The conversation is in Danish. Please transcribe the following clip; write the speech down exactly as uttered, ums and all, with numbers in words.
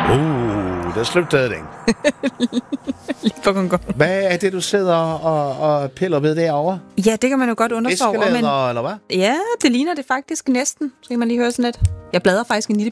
Uh, der slugtede den. Lige på Kongo. Hvad er det, du sidder og, og piller ved derovre? Ja, det kan man jo godt undre sig over. Men Fiskelæder, eller hvad? ja, det ligner det faktisk næsten. Så kan man lige høre sådan lidt. Jeg bladrer faktisk en lille